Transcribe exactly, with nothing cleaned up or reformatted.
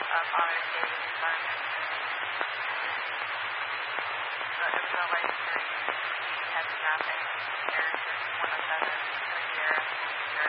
uh, Father's Day environment. So it was a life-experience. We had to wrap it. Parents just one of seven this year, this year.